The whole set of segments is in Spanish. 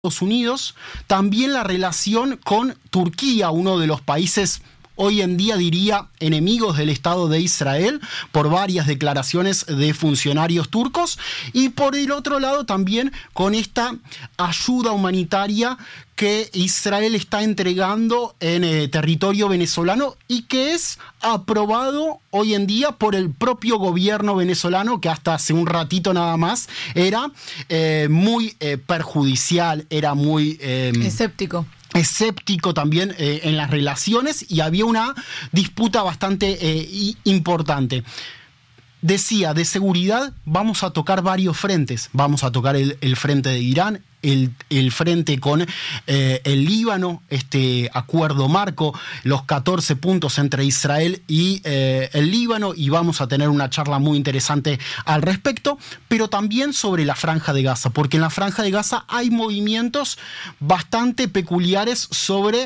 Estados Unidos, también la relación con Turquía, uno de los países hoy en día diría enemigos del Estado de Israel por varias declaraciones de funcionarios turcos, y por el otro lado también con esta ayuda humanitaria que Israel está entregando en territorio venezolano y que es aprobado hoy en día por el propio gobierno venezolano, que hasta hace un ratito nada más era muy perjudicial, era muy escéptico también en las relaciones, y había una disputa bastante importante. Decía, de seguridad vamos a tocar varios frentes. Vamos a tocar el frente de Irán, el frente con el Líbano, este acuerdo marco, los 14 puntos entre Israel y el Líbano, y vamos a tener una charla muy interesante al respecto, pero también sobre la Franja de Gaza, porque en la Franja de Gaza hay movimientos bastante peculiares sobre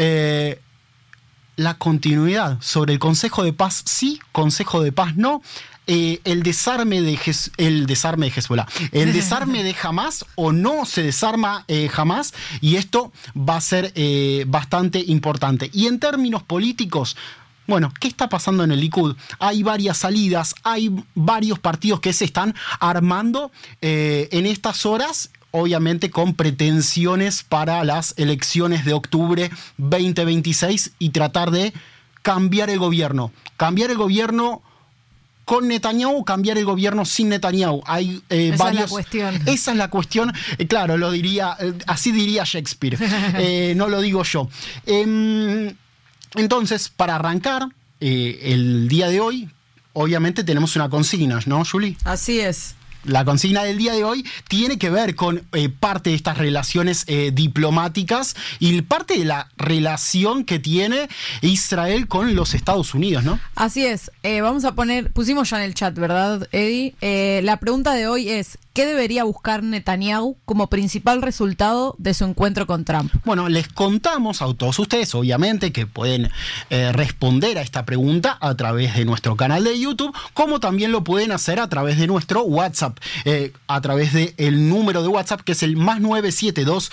la continuidad, sobre el Consejo de Paz sí, Consejo de Paz no. El desarme de Hezbollah, el desarme de Hamás, o no se desarma Hamás, y esto va a ser bastante importante. Y en términos políticos, bueno, ¿qué está pasando en el Likud? Hay varias salidas, hay varios partidos que se están armando en estas horas, obviamente con pretensiones para las elecciones de octubre 2026 y tratar de cambiar el gobierno. Cambiar el gobierno con Netanyahu, cambiar el gobierno sin Netanyahu. Hay esa varios. Es la cuestión. Esa es la cuestión. Claro, lo diría, así diría Shakespeare. No lo digo yo. Entonces, para arrancar el día de hoy, obviamente tenemos una consigna, ¿no, Juli? Así es. La consigna del día de hoy tiene que ver con parte de estas relaciones diplomáticas y parte de la relación que tiene Israel con los Estados Unidos, ¿no? Así es. Pusimos ya en el chat, ¿verdad, Eddie? La pregunta de hoy es: ¿qué debería buscar Netanyahu como principal resultado de su encuentro con Trump? Bueno, les contamos a todos ustedes, obviamente, que pueden responder a esta pregunta a través de nuestro canal de YouTube, como también lo pueden hacer a través de nuestro WhatsApp, a través del número de WhatsApp, que es el +972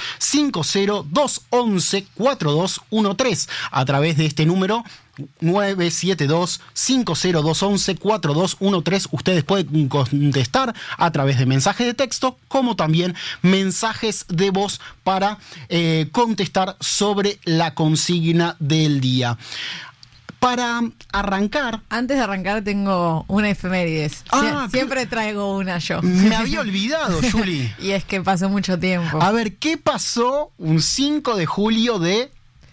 50211 4213. A través de este número 972 50211 4213 ustedes pueden contestar a través de mensajes de texto, como también mensajes de voz para contestar sobre la consigna del día. Para arrancar... Antes de arrancar tengo una efemérides. Siempre traigo una yo. Me había olvidado, Juli. Y es que pasó mucho tiempo. A ver, ¿qué pasó un 5 de julio de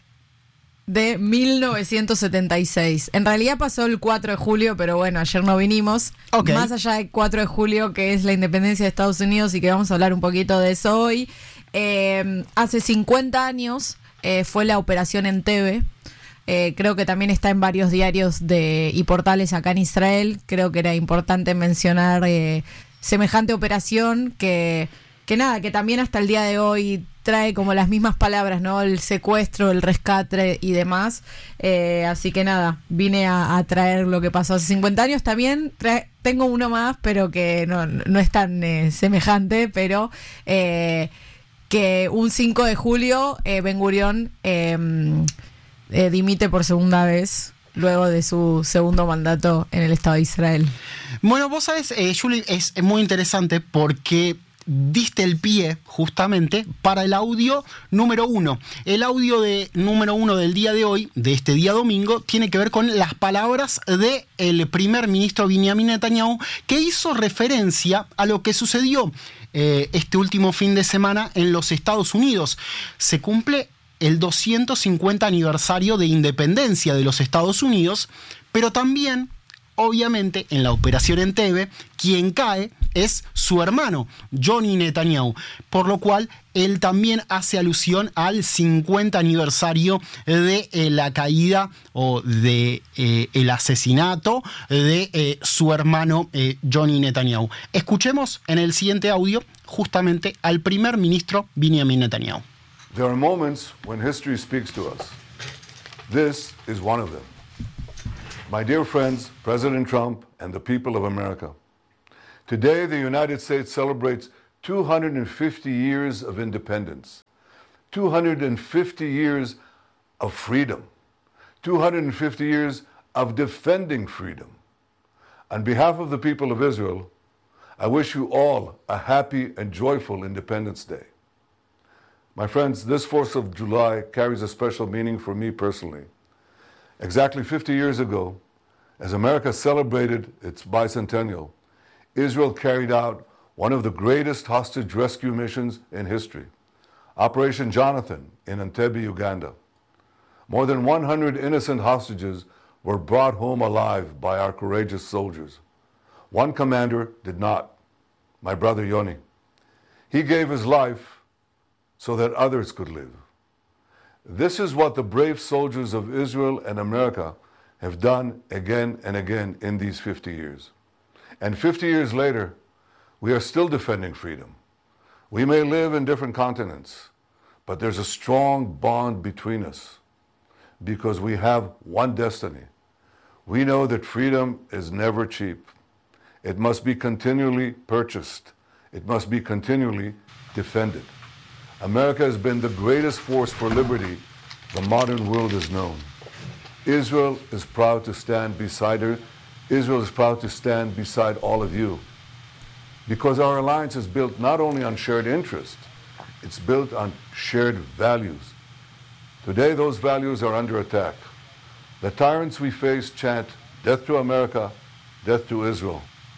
1976? En realidad pasó el 4 de julio, pero bueno, ayer no vinimos. Okay. Más allá del 4 de julio, que es la independencia de Estados Unidos, y que vamos a hablar un poquito de eso hoy. Hace 50 años fue la Operación Entebbe. Creo que también está en varios diarios y portales acá en Israel. Creo que era importante mencionar semejante operación que también hasta el día de hoy trae como las mismas palabras, ¿no? El secuestro, el rescate y demás. Así que nada, vine a traer lo que pasó hace 50 años. También tengo uno más, pero que no es tan semejante, pero que un 5 de julio Ben-Gurión dimite por segunda vez luego de su segundo mandato en el Estado de Israel. Bueno, vos sabés, Juli, es muy interesante porque diste el pie justamente para el audio número 1. El audio número 1 del día de hoy, de este día domingo, tiene que ver con las palabras del primer ministro Benjamin Netanyahu, que hizo referencia a lo que sucedió este último fin de semana en los Estados Unidos. Se cumple el 250 aniversario de independencia de los Estados Unidos, pero también, obviamente, en la Operación Entebbe, quien cae es su hermano, Johnny Netanyahu, por lo cual él también hace alusión al 50 aniversario de la caída o de el asesinato de su hermano Johnny Netanyahu. Escuchemos en el siguiente audio justamente al primer ministro Benjamin Netanyahu. There are moments when history speaks to us. This is one of them. My dear friends, President Trump and the people of America, today the United States celebrates 250 years of independence, 250 years of freedom, 250 years of defending freedom. On behalf of the people of Israel, I wish you all a happy and joyful Independence Day. My friends, this 4th of July carries a special meaning for me personally. Exactly 50 years ago, as America celebrated its bicentennial, Israel carried out one of the greatest hostage rescue missions in history, Operation Jonathan in Entebbe, Uganda. More than 100 innocent hostages were brought home alive by our courageous soldiers. One commander did not, my brother Yoni. He gave his life so that others could live. This is what the brave soldiers of Israel and America have done again and again in these 50 years. And 50 years later, we are still defending freedom. We may live in different continents, but there's a strong bond between us because we have one destiny. We know that freedom is never cheap. It must be continually purchased. It must be continually defended. America has been the greatest force for liberty the modern world has known. Israel is proud to stand beside her. Israel is proud to stand beside all of you. Because our alliance is built not only on shared interest, it's built on shared values. Today, those values are under attack. The tyrants we face chant, "Death to America, death to Israel."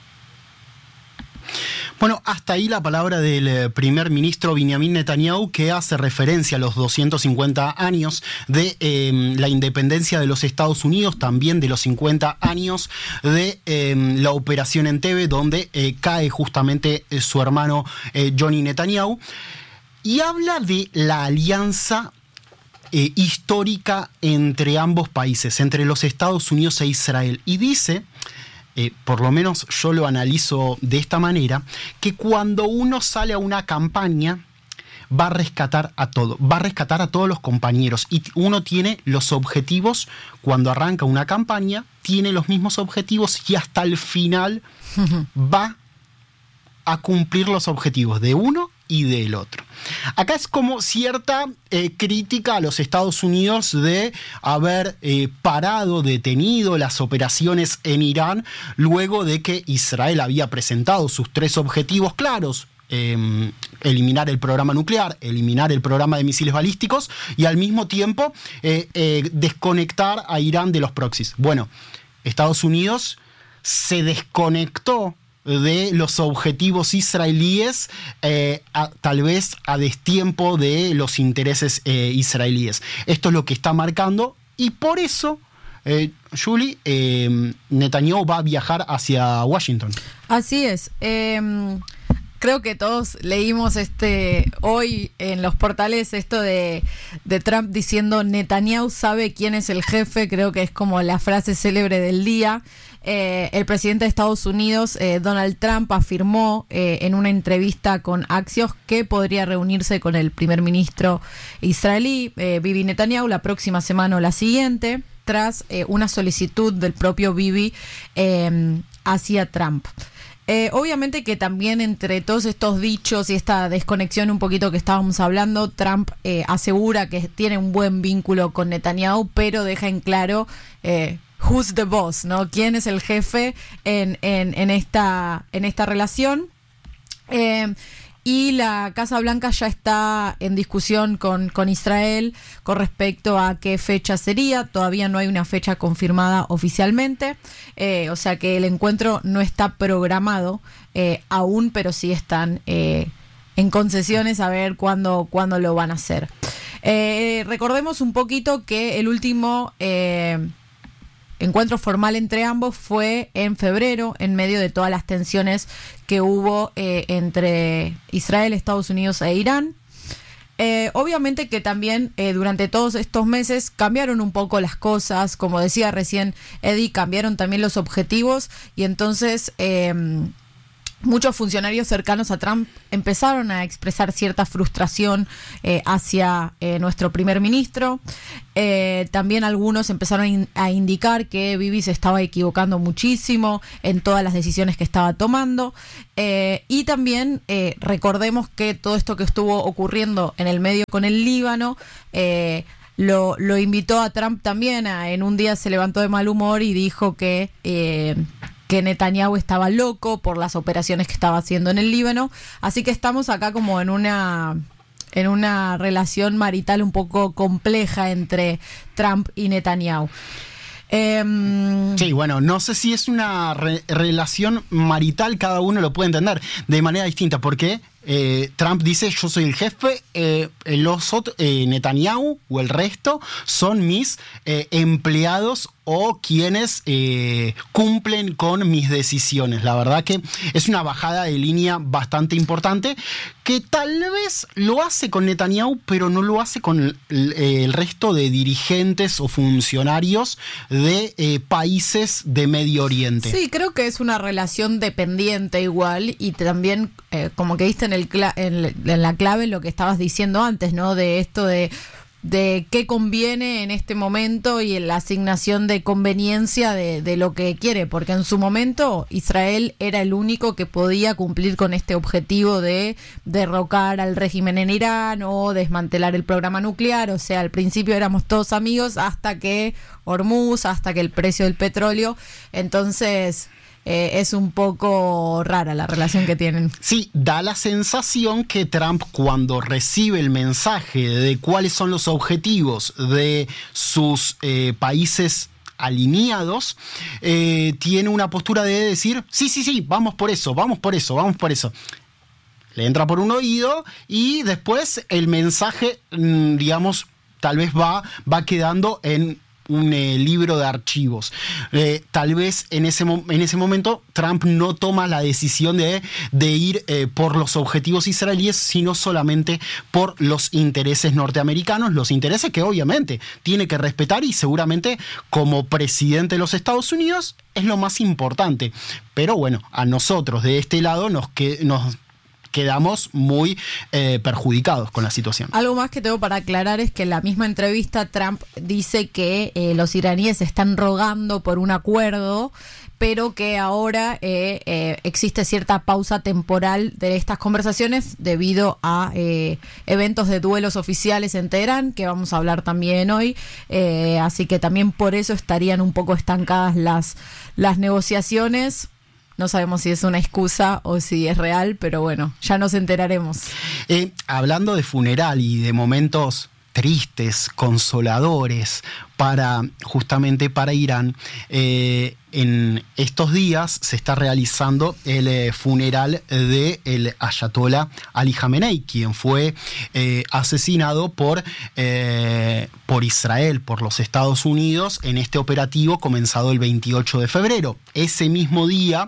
Bueno, hasta ahí la palabra del primer ministro Benjamin Netanyahu, que hace referencia a los 250 años de la independencia de los Estados Unidos, también de los 50 años de la operación Entebbe, donde cae justamente su hermano Johnny Netanyahu, y habla de la alianza histórica entre ambos países, entre los Estados Unidos e Israel, y dice, por lo menos yo lo analizo de esta manera, que cuando uno sale a una campaña va a rescatar a todos los compañeros, y uno tiene los objetivos cuando arranca una campaña, tiene los mismos objetivos y hasta el final va a cumplir los objetivos de uno y del otro. Acá es como cierta crítica a los Estados Unidos de haber parado, detenido las operaciones en Irán luego de que Israel había presentado sus 3 objetivos claros: eliminar el programa nuclear, eliminar el programa de misiles balísticos y al mismo tiempo desconectar a Irán de los proxies. Bueno, Estados Unidos se desconectó de los objetivos israelíes, tal vez a destiempo de los intereses israelíes. Esto es lo que está marcando, y por eso, Julie, Netanyahu va a viajar hacia Washington. Así es. Creo que todos leímos hoy en los portales esto de Trump diciendo Netanyahu sabe quién es el jefe. Creo que es como la frase célebre del día. El presidente de Estados Unidos, Donald Trump, afirmó en una entrevista con Axios que podría reunirse con el primer ministro israelí, Bibi Netanyahu, la próxima semana o la siguiente, tras una solicitud del propio Bibi hacia Trump. Obviamente que también entre todos estos dichos y esta desconexión un poquito que estábamos hablando, Trump asegura que tiene un buen vínculo con Netanyahu, pero deja en claro who's the boss, ¿no? ¿Quién es el jefe en esta relación? Y la Casa Blanca ya está en discusión con Israel con respecto a qué fecha sería. Todavía no hay una fecha confirmada oficialmente, o sea que el encuentro no está programado aún, pero sí están en concesiones a ver cuándo lo van a hacer. Recordemos un poquito que el último encuentro formal entre ambos fue en febrero, en medio de todas las tensiones que hubo entre Israel, Estados Unidos e Irán. Obviamente que también durante todos estos meses cambiaron un poco las cosas, como decía recién Eddie, cambiaron también los objetivos, y entonces muchos funcionarios cercanos a Trump empezaron a expresar cierta frustración hacia nuestro primer ministro. También algunos empezaron a indicar que Bibi se estaba equivocando muchísimo en todas las decisiones que estaba tomando. Y también recordemos que todo esto que estuvo ocurriendo en el medio con el Líbano lo invitó a Trump también. En un día se levantó de mal humor y dijo que Netanyahu estaba loco por las operaciones que estaba haciendo en el Líbano. Así que estamos acá como en una relación marital un poco compleja entre Trump y Netanyahu. Sí, bueno, no sé si es una relación marital, cada uno lo puede entender de manera distinta, porque Trump dice: yo soy el jefe, Netanyahu o el resto son mis empleados o quienes cumplen con mis decisiones. La verdad que es una bajada de línea bastante importante, que tal vez lo hace con Netanyahu, pero no lo hace con el resto de dirigentes o funcionarios de países de Medio Oriente. Sí, creo que es una relación dependiente igual, y también como que diste en la clave lo que estabas diciendo antes, ¿no? De esto de qué conviene en este momento y en la asignación de conveniencia de lo que quiere, porque en su momento Israel era el único que podía cumplir con este objetivo de derrocar al régimen en Irán o desmantelar el programa nuclear. O sea, al principio éramos todos amigos hasta que Hormuz, hasta que el precio del petróleo. Entonces es un poco rara la relación que tienen. Sí, da la sensación que Trump, cuando recibe el mensaje de cuáles son los objetivos de sus países alineados, tiene una postura de decir: sí, vamos por eso. Le entra por un oído y después el mensaje, digamos, tal vez va quedando en un libro de archivos. Tal vez en ese momento Trump no toma la decisión de ir por los objetivos israelíes, sino solamente por los intereses norteamericanos, los intereses que obviamente tiene que respetar, y seguramente como presidente de los Estados Unidos es lo más importante. Pero bueno, a nosotros de este lado nos quedamos muy perjudicados con la situación. Algo más que tengo para aclarar es que en la misma entrevista Trump dice que los iraníes están rogando por un acuerdo, pero que ahora existe cierta pausa temporal de estas conversaciones debido a eventos de duelos oficiales en Teherán, que vamos a hablar también hoy. Así que también por eso estarían un poco estancadas las negociaciones. No sabemos si es una excusa o si es real, pero bueno, ya nos enteraremos. Hablando de funeral y de momentos tristes, consoladores justamente para Irán, en estos días se está realizando el funeral del Ayatollah Ali Khamenei, quien fue asesinado por Israel, por los Estados Unidos, en este operativo comenzado el 28 de febrero. Ese mismo día,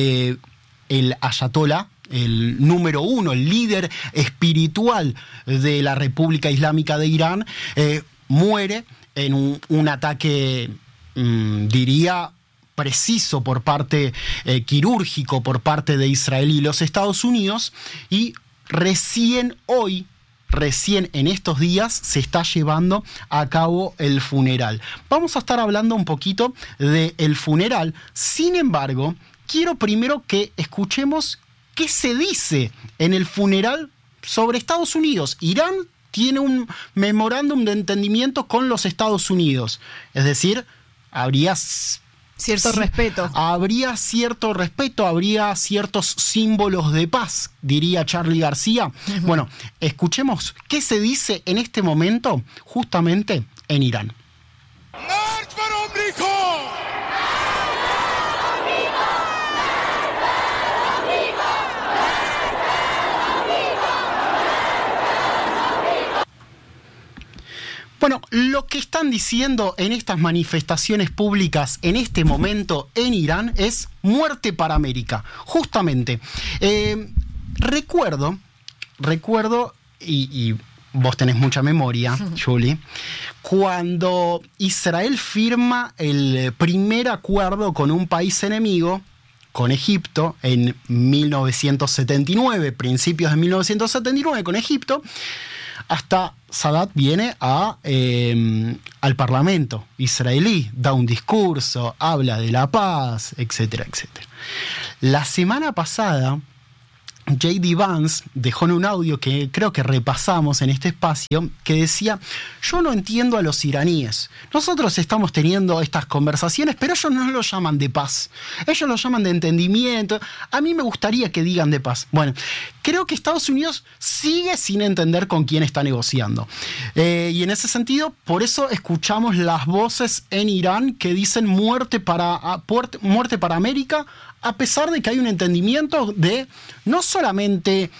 el Ayatollah, el número uno, el líder espiritual de la República Islámica de Irán, muere en un ataque, diría, preciso por parte quirúrgico por parte de Israel y los Estados Unidos, y recién en estos días se está llevando a cabo el funeral. Vamos a estar hablando un poquito del funeral. Sin embargo, quiero primero que escuchemos qué se dice en el funeral sobre Estados Unidos. Irán tiene un memorándum de entendimiento con los Estados Unidos. Es decir, habría respeto. Habría cierto respeto, habría ciertos símbolos de paz, diría Charly García. Uh-huh. Bueno, escuchemos qué se dice en este momento justamente en Irán. Bueno, lo que están diciendo en estas manifestaciones públicas en este momento en Irán es muerte para América, justamente. Recuerdo, y vos tenés mucha memoria, Julie, cuando Israel firma el primer acuerdo con un país enemigo, con Egipto en 1979, principios de 1979 con Egipto, hasta Sadat viene al Parlamento israelí, da un discurso, habla de la paz, etcétera, etcétera. La semana pasada, J.D. Vance dejó en un audio que creo que repasamos en este espacio, que decía: yo no entiendo a los iraníes. Nosotros estamos teniendo estas conversaciones, pero ellos no lo llaman de paz. Ellos lo llaman de entendimiento. A mí me gustaría que digan de paz. Bueno, creo que Estados Unidos sigue sin entender con quién está negociando. Y en ese sentido, por eso escuchamos las voces en Irán que dicen muerte para América, a pesar de que hay un entendimiento de no solamente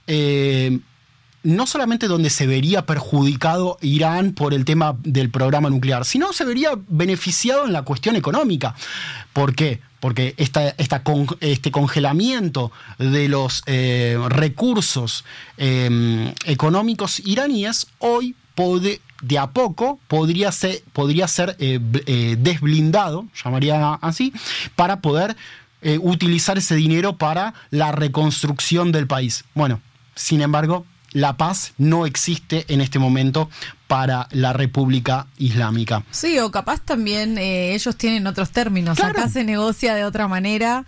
donde se vería perjudicado Irán por el tema del programa nuclear, sino se vería beneficiado en la cuestión económica. ¿Por qué? Porque este congelamiento de los recursos económicos iraníes hoy de a poco podría ser desblindado, llamaría así, para poder utilizar ese dinero para la reconstrucción del país. Bueno, sin embargo, la paz no existe en este momento para la República Islámica. Sí, o capaz también ellos tienen otros términos. Claro. Acá se negocia de otra manera.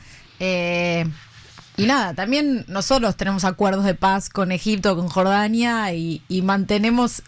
Y nada, también nosotros tenemos acuerdos de paz con Egipto, con Jordania y mantenemos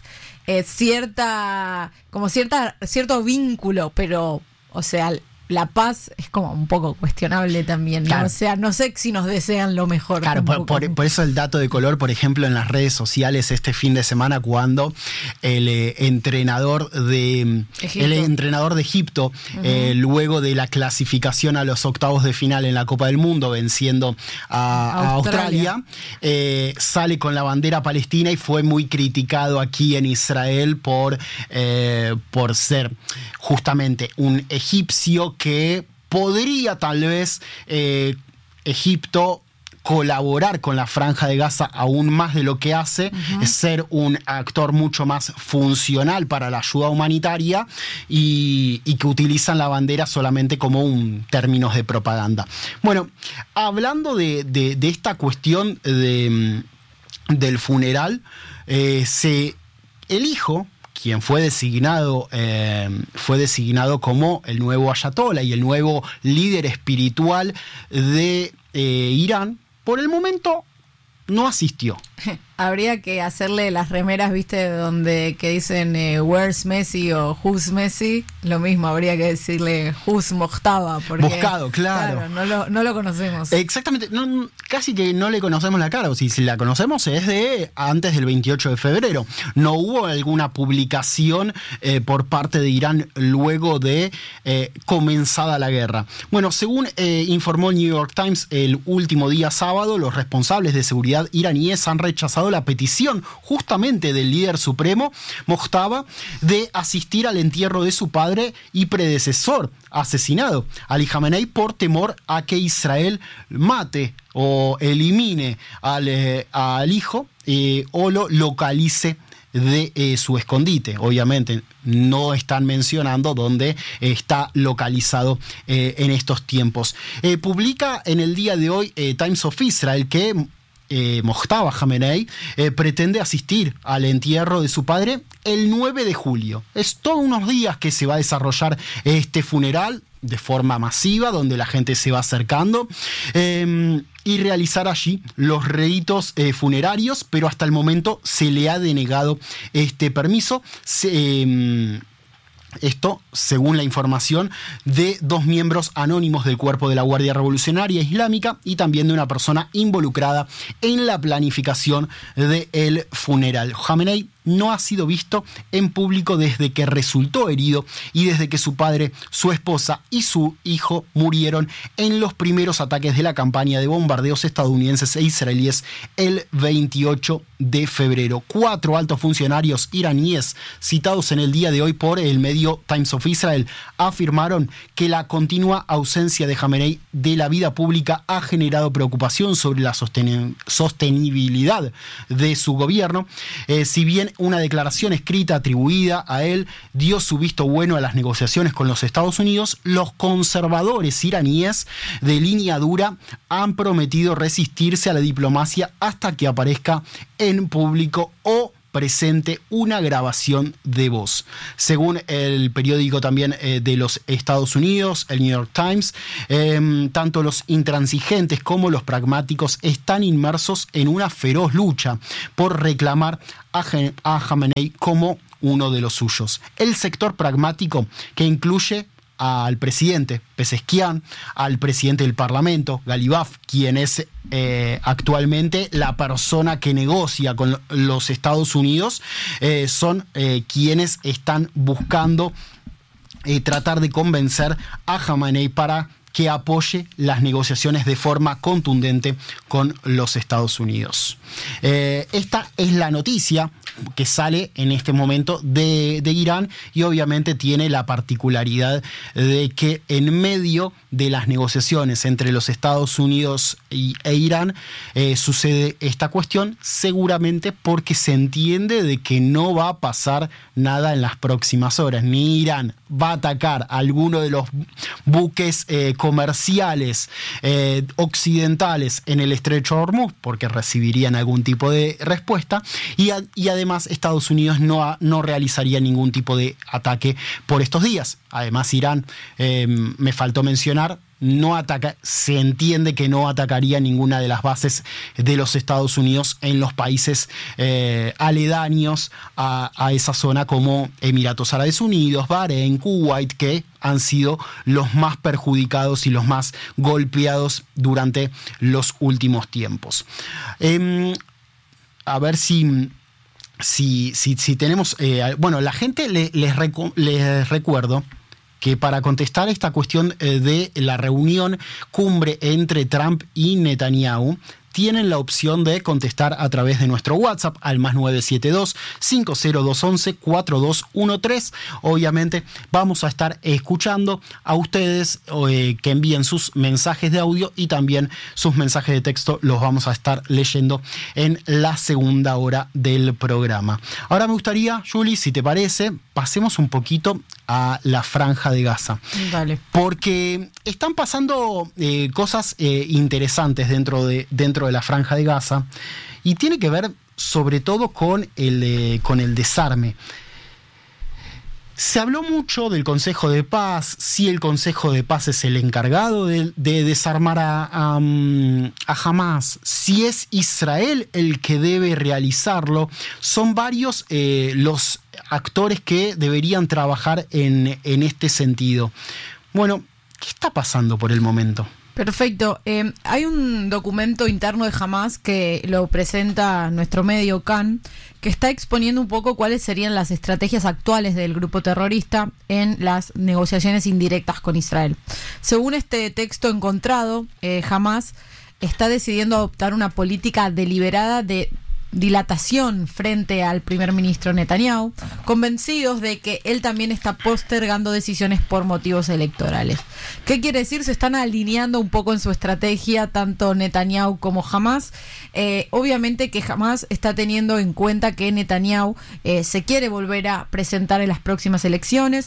cierto vínculo, pero, o sea, la paz es como un poco cuestionable también, ¿no? Claro. O sea, no sé si nos desean lo mejor. Claro, por eso el dato de color, por ejemplo, en las redes sociales este fin de semana, cuando el entrenador de Egipto, luego de la clasificación a los octavos de final en la Copa del Mundo, venciendo a Australia, sale con la bandera palestina y fue muy criticado aquí en Israel por ser justamente un egipcio que podría tal vez Egipto colaborar con la Franja de Gaza aún más de lo que hace, ser un actor mucho más funcional para la ayuda humanitaria y que utilizan la bandera solamente como términos de propaganda. Bueno, hablando de esta cuestión del funeral, el hijo, quien fue designado como el nuevo ayatolá y el nuevo líder espiritual de Irán, por el momento no asistió. Habría que hacerle las remeras, ¿viste? Que dicen Where's Messi o Who's Messi. Lo mismo, habría que decirle Who's Mojtaba. Buscado, claro. No lo conocemos. Exactamente. Casi que no le conocemos la cara. O si la conocemos es de antes del 28 de febrero. No hubo alguna publicación por parte de Irán luego de comenzada la guerra. Bueno, según informó el New York Times el último día sábado, los responsables de seguridad iraníes han rechazado la petición justamente del líder supremo, Mojtaba, de asistir al entierro de su padre y predecesor asesinado, Ali Khamenei, por temor a que Israel mate o elimine al hijo o lo localice de su escondite. Obviamente no están mencionando dónde está localizado en estos tiempos. Publica en el día de hoy Times of Israel que Mojtaba Khamenei pretende asistir al entierro de su padre el 9 de julio. Es todos unos días que se va a desarrollar este funeral de forma masiva, donde la gente se va acercando y realizar allí los ritos funerarios, pero hasta el momento se le ha denegado este permiso. Esto, según la información de 2 miembros anónimos del cuerpo de la Guardia Revolucionaria Islámica y también de una persona involucrada en la planificación del funeral. Khamenei no ha sido visto en público desde que resultó herido y desde que su padre, su esposa y su hijo murieron en los primeros ataques de la campaña de bombardeos estadounidenses e israelíes el 28 de febrero. 4 altos funcionarios iraníes citados en el día de hoy por el medio Times of Israel afirmaron que la continua ausencia de Khamenei de la vida pública ha generado preocupación sobre la sostenibilidad de su gobierno. Si bien una declaración escrita atribuida a él, dio su visto bueno a las negociaciones con los Estados Unidos. Los conservadores iraníes de línea dura han prometido resistirse a la diplomacia hasta que aparezca en público o presente una grabación de voz. Según el periódico también de los Estados Unidos, el New York Times, tanto los intransigentes como los pragmáticos están inmersos en una feroz lucha por reclamar a Jamenei como uno de los suyos. El sector pragmático, que incluye al presidente Pezeshkian, al presidente del Parlamento, Galibaf, quien es actualmente la persona que negocia con los Estados Unidos, son quienes están buscando tratar de convencer a Jamenei para que apoye las negociaciones de forma contundente con los Estados Unidos. Esta es la noticia que sale en este momento de Irán, y obviamente tiene la particularidad de que en medio de las negociaciones entre los Estados Unidos e Irán sucede esta cuestión, seguramente porque se entiende de que no va a pasar nada en las próximas horas. Ni Irán va a atacar a alguno de los buques comerciales occidentales en el estrecho de Hormuz, porque recibirían algún tipo de respuesta, y además Estados Unidos no realizaría ningún tipo de ataque por estos días. Además, Irán, me faltó mencionar, no ataca, se entiende que no atacaría ninguna de las bases de los Estados Unidos en los países aledaños a esa zona, como Emiratos Árabes Unidos, Bahrein, Kuwait, que han sido los más perjudicados y los más golpeados durante los últimos tiempos. A ver si tenemos... bueno, la gente les recuerdo que para contestar esta cuestión de la reunión cumbre entre Trump y Netanyahu, tienen la opción de contestar a través de nuestro WhatsApp al +972 50211 4213. Obviamente vamos a estar escuchando a ustedes que envíen sus mensajes de audio, y también sus mensajes de texto los vamos a estar leyendo en la segunda hora del programa. Ahora me gustaría, Juli, si te parece, pasemos un poquito a la Franja de Gaza. Dale. Porque están pasando cosas interesantes dentro de la Franja de Gaza, y tiene que ver sobre todo con el desarme. Se habló mucho del Consejo de Paz, si el Consejo de Paz es el encargado de desarmar a Hamás, si es Israel el que debe realizarlo. Son varios los actores que deberían trabajar en este sentido. Bueno, ¿qué está pasando por el momento? Perfecto. Hay un documento interno de Hamás que lo presenta nuestro medio CAN, que está exponiendo un poco cuáles serían las estrategias actuales del grupo terrorista en las negociaciones indirectas con Israel. Según este texto encontrado, Hamás está decidiendo adoptar una política deliberada de dilatación frente al primer ministro Netanyahu, convencidos de que él también está postergando decisiones por motivos electorales. ¿Qué quiere decir? Se están alineando un poco en su estrategia tanto Netanyahu como Hamás. Obviamente que Hamás está teniendo en cuenta que Netanyahu se quiere volver a presentar en las próximas elecciones.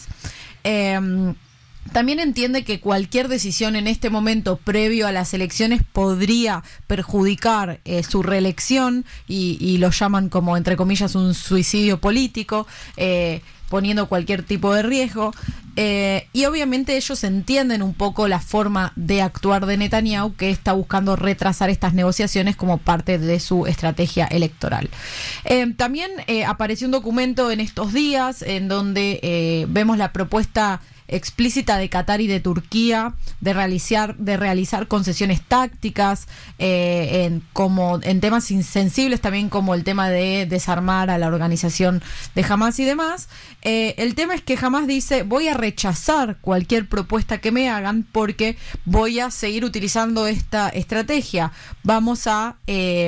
También entiende que cualquier decisión en este momento previo a las elecciones podría perjudicar su reelección, y lo llaman como, entre comillas, un suicidio político, poniendo cualquier tipo de riesgo. Y obviamente ellos entienden un poco la forma de actuar de Netanyahu, que está buscando retrasar estas negociaciones como parte de su estrategia electoral. También apareció un documento en estos días en donde vemos la propuesta explícita de Qatar y de Turquía de realizar concesiones tácticas en temas sensibles también, como el tema de desarmar a la organización de Hamás y demás. El tema es que Hamás dice: voy a rechazar cualquier propuesta que me hagan porque voy a seguir utilizando esta estrategia. Vamos a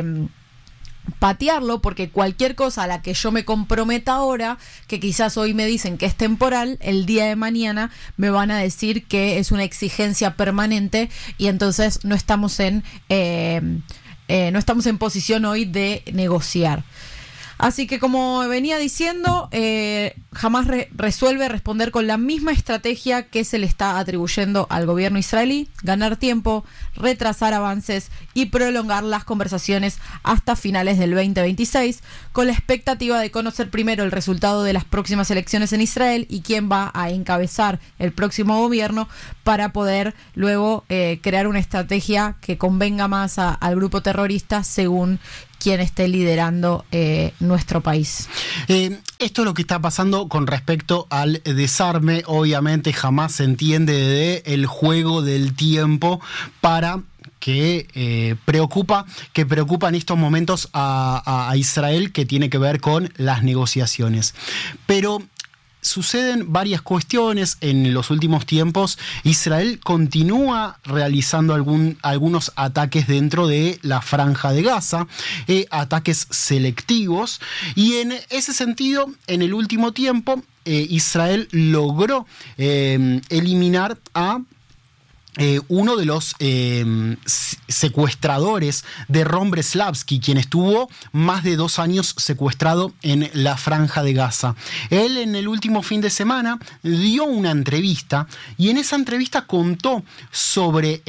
patearlo, porque cualquier cosa a la que yo me comprometa ahora, que quizás hoy me dicen que es temporal, el día de mañana me van a decir que es una exigencia permanente, y entonces no estamos en posición hoy de negociar. Así que, como venía diciendo, Hamás resuelve responder con la misma estrategia que se le está atribuyendo al gobierno israelí: ganar tiempo, retrasar avances y prolongar las conversaciones hasta finales del 2026, con la expectativa de conocer primero el resultado de las próximas elecciones en Israel y quién va a encabezar el próximo gobierno, para poder luego crear una estrategia que convenga más al grupo terrorista según quien esté liderando nuestro país. Esto es lo que está pasando con respecto al desarme. Obviamente jamás se entiende de el juego del tiempo para que preocupa en estos momentos a Israel, que tiene que ver con las negociaciones. Pero suceden varias cuestiones en los últimos tiempos. Israel continúa realizando algunos ataques dentro de la Franja de Gaza, ataques selectivos, y en ese sentido, en el último tiempo, Israel logró eliminar a uno de los secuestradores de Ron Breslavsky, quien estuvo más de 2 años secuestrado en la Franja de Gaza. Él, en el último fin de semana, dio una entrevista, y en esa entrevista contó sobre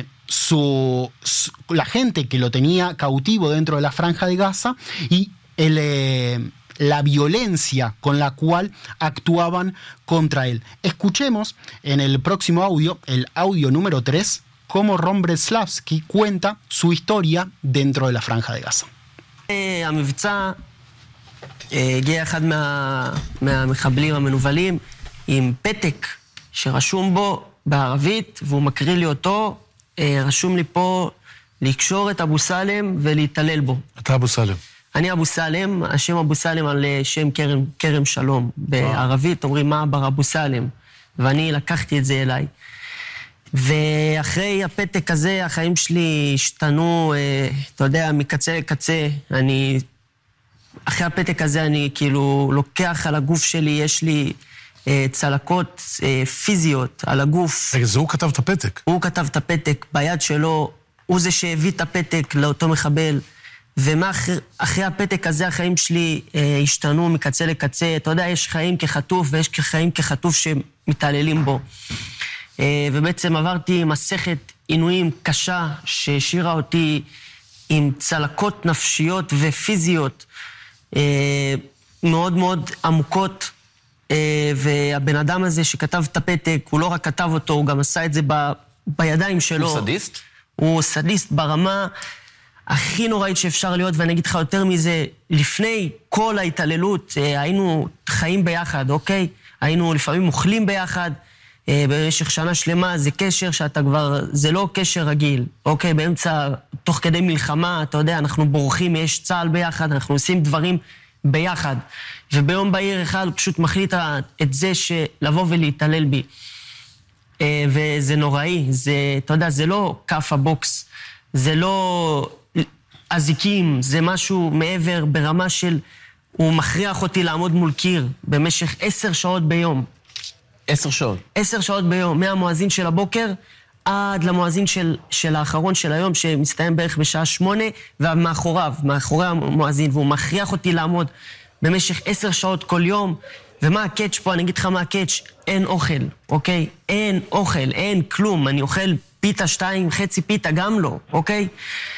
la gente que lo tenía cautivo dentro de la Franja de Gaza y la violencia con la cual actuaban contra él. Escuchemos en el próximo audio, el audio número 3, cómo Ron Breslavsky cuenta su historia dentro de la Franja de Gaza. המבצע הגיע אחד מהמחבלים המנוולים עם פתק שרשום בו בערבית, והוא מקריא לי אותו, רשום לי פה לקשור את אבו סלם ולהתעלל בו. אתה אבו סלם. אני אבו סלם, השם אבו סלם על שם כרם שלום. בערבית אומרים מעבר אבו סלם, ואני לקחתי את זה אליי. ואחרי הפתק הזה, החיים שלי השתנו, אתה יודע, מקצה לקצה. אחרי הפתק הזה אני כאילו לוקח על הגוף שלי, יש לי צלקות פיזיות על הגוף. רגע, זה הוא כתב את הפתק? הוא כתב את הפתק ביד שלו, הוא זה שהביא את הפתק לאותו מחבל. ואחרי הפתק הזה החיים שלי השתנו מקצה לקצה. אתה יודע, יש חיים כחטוף ויש חיים כחטוף שמתעללים בו. ובעצם עברתי מסכת עינויים קשה שהשאירה אותי עם צלקות נפשיות ופיזיות מאוד מאוד עמוקות. והבן אדם הזה שכתב את הפתק, הוא לא רק כתב אותו, הוא גם עשה את זה בידיים שלו. הוא סדיסט? הוא סדיסט ברמה הכי נוראית שאפשר להיות, ואני אגיד לך יותר מזה, לפני כל ההתעללות היינו חיים ביחד, אוקיי? היינו לפעמים אוכלים ביחד, במשך שנה שלמה. זה קשר שאתה כבר, זה לא קשר רגיל, אוקיי? באמצע, תוך כדי מלחמה, אתה יודע, אנחנו בורחים, יש צהל ביחד, אנחנו עושים דברים ביחד. וביום בהיר אחד הוא פשוט מחליט את זה לבוא ולהתעלל בי. וזה נוראי, זה, אתה יודע, זה לא כף הבוקס, זה לא אזיקים, זה משהו מעבר ברמה של, הוא מכריח אותי לעמוד מול קיר במשך 10 שעות ביום. 10 שעות? 10 שעות ביום, מהמואזין של הבוקר עד למואזין של האחרון של היום, שמסתיים בערך בשעה 8, מאחורי המואזין, והוא מכריח אותי לעמוד במשך 10 שעות כל יום. ומה הקאץ' פה? אני אגיד לך מה הקאץ', אין אוכל, אוקיי? אין אוכל, אין כלום. אני אוכל פיתה 2, חצי פיתה, גם לא, אוקיי?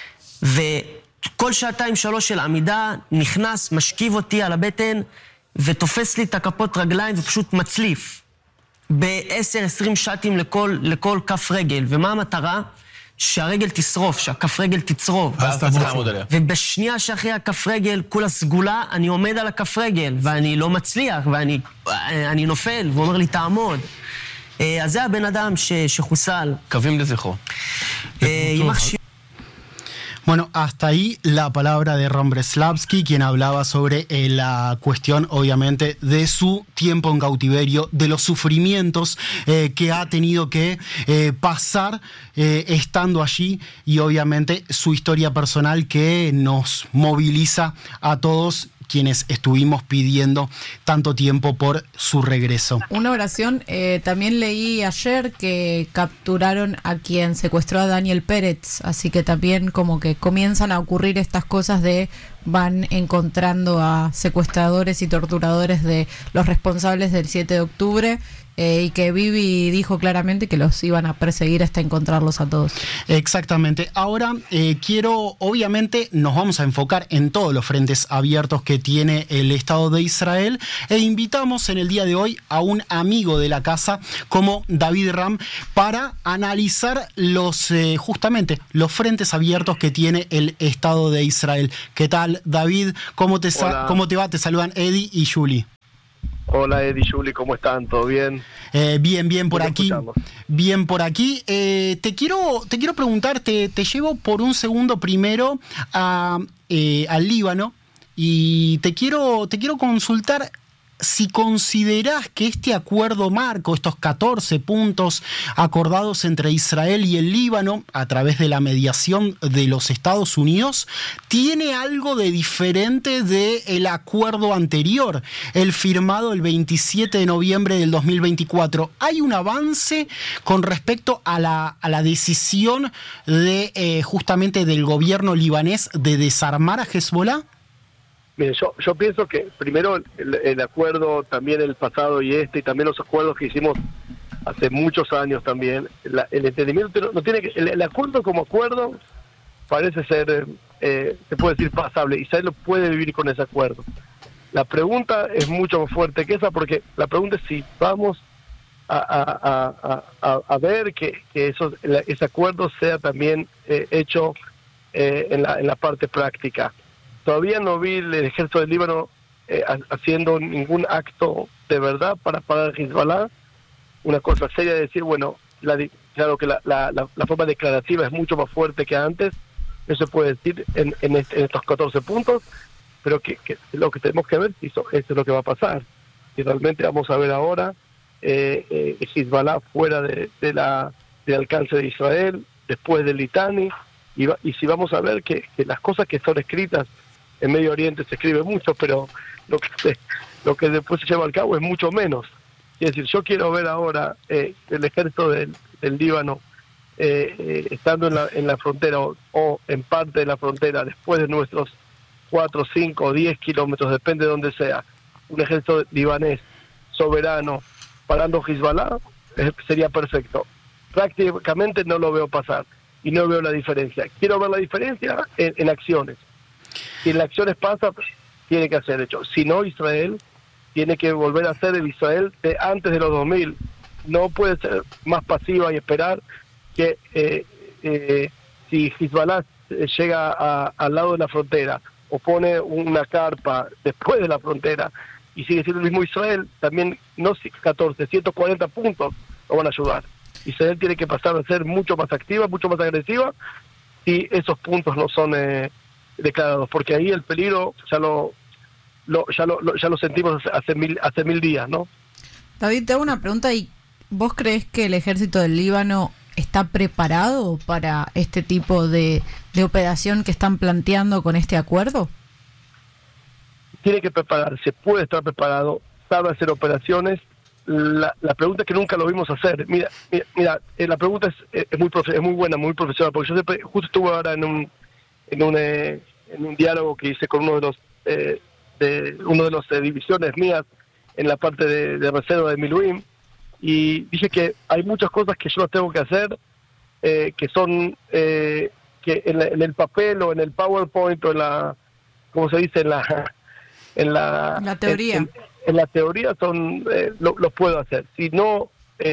וכל 2-3 של עמידה נכנס, משכיב אותי על הבטן, ותופס לי את הכפות רגליים ופשוט מצליף. ב-10-20 שטים לכל כף רגל. ומה המטרה? שהרגל תשרוף, שהכף רגל תצרוף. ובשנייה שאחרי הכף רגל, כולה סגולה, אני עומד על הכף רגל, ואני לא מצליח, ואני נופל, והוא אומר לי, תעמוד. אז זה הבן אדם שחוסל. קווים לזכרו. Bueno, hasta ahí la palabra de Ron Breslavsky, quien hablaba sobre la cuestión, obviamente, de su tiempo en cautiverio, de los sufrimientos que ha tenido que pasar estando allí, y obviamente su historia personal que nos moviliza a todos quienes estuvimos pidiendo tanto tiempo por su regreso. Una oración, también leí ayer que capturaron a quien secuestró a Daniel Pérez, así que también como que comienzan a ocurrir estas cosas de van encontrando a secuestradores y torturadores de los responsables del 7 de octubre. Y que Bibi dijo claramente que los iban a perseguir hasta encontrarlos a todos. Exactamente. Ahora obviamente nos vamos a enfocar en todos los frentes abiertos que tiene el Estado de Israel e invitamos en el día de hoy a un amigo de la casa como David Ram para analizar justamente los frentes abiertos que tiene el Estado de Israel. ¿Qué tal, David? ¿Cómo te va? Te saludan Eddie y Julie. Hola Eddie, Julie, ¿cómo están? ¿Todo bien? Bien por aquí. Bien por aquí. Te quiero preguntar, te llevo por un segundo primero al Líbano y te quiero consultar si considerás que este acuerdo marco, estos 14 puntos acordados entre Israel y el Líbano a través de la mediación de los Estados Unidos, tiene algo de diferente del acuerdo anterior, el firmado el 27 de noviembre del 2024. ¿Hay un avance con respecto a la decisión de justamente del gobierno libanés de desarmar a Hezbollah? Mire, yo pienso que primero el acuerdo, también el pasado y también los acuerdos que hicimos hace muchos años también, el entendimiento no tiene que, el acuerdo como acuerdo parece ser, se puede decir pasable, Israel lo puede vivir con ese acuerdo. La pregunta es mucho más fuerte que esa, porque la pregunta es si vamos a ver que ese acuerdo sea también hecho en la parte práctica. Todavía no vi el ejército del Líbano haciendo ningún acto de verdad para parar a Hezbollah. Una cosa seria de decir, bueno, claro que la forma declarativa es mucho más fuerte que antes, eso se puede decir en estos 14 puntos, pero que lo que tenemos que ver si eso es lo que va a pasar. Si realmente vamos a ver ahora Hezbollah fuera del alcance de Israel, después del Litani, y si vamos a ver que las cosas que son escritas en Medio Oriente se escribe mucho, pero lo que después se lleva al cabo es mucho menos. Es decir, yo quiero ver ahora el ejército del Líbano estando en la frontera o en parte de la frontera, después de nuestros 4, 5 o 10 kilómetros, depende de donde sea, un ejército libanés soberano parando Hezbollah, sería perfecto. Prácticamente no lo veo pasar y no veo la diferencia. Quiero ver la diferencia en acciones. Si en las acciones pasa, tiene que hacer hecho. Si no, Israel tiene que volver a ser el Israel de antes de los 2000. No puede ser más pasiva y esperar que si Hezbollah llega al lado de la frontera o pone una carpa después de la frontera y sigue siendo el mismo Israel, también no 140 puntos lo van a ayudar. Israel tiene que pasar a ser mucho más activa, mucho más agresiva, si esos puntos no son declarados, porque ahí el peligro ya lo sentimos hace mil días, ¿no? David, te hago una pregunta. ¿Y vos crees que el ejército del Líbano está preparado para este tipo de operación que están planteando con este acuerdo? Tiene que prepararse, puede estar preparado, sabe hacer operaciones. La pregunta es que nunca lo vimos hacer. Mira, la pregunta es muy buena, muy profesional, porque yo siempre, justo estuve ahora en un diálogo que hice con uno de los divisiones mías en la parte de reserva de Miluim, y dije que hay muchas cosas que yo las tengo que hacer, que son que en el papel o en el PowerPoint o en la, ¿cómo se dice? En la teoría. En la teoría son los puedo hacer. Si no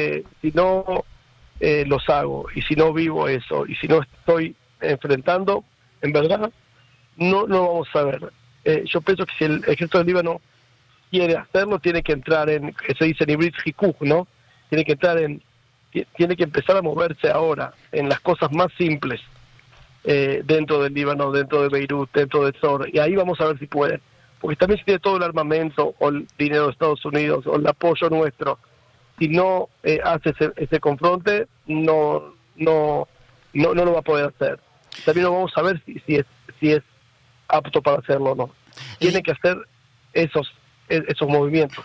los hago, y si no vivo eso, y si no estoy enfrentando, en verdad no vamos a ver. Yo pienso que si el ejército del Líbano quiere hacerlo, tiene que entrar se dice en Ibrit Hikuch, ¿no? Tiene que empezar a moverse ahora en las cosas más simples, dentro del Líbano, dentro de Beirut, dentro de Zor, y ahí vamos a ver si pueden. Porque también si tiene todo el armamento o el dinero de Estados Unidos o el apoyo nuestro, si no hace ese confronte, no lo va a poder hacer. También lo vamos a ver si es apto para hacerlo o no. Tiene que hacer esos movimientos.